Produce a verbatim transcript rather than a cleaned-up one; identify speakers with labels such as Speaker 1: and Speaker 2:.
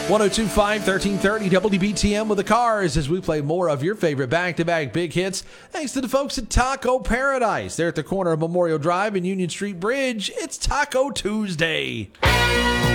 Speaker 1: one oh two point five, thirteen thirty W D B T M with the Cars as we play more of your favorite back-to-back big hits. Thanks to the folks at Taco Paradise. They're at the corner of Memorial Drive and Union Street Bridge. It's Taco Tuesday.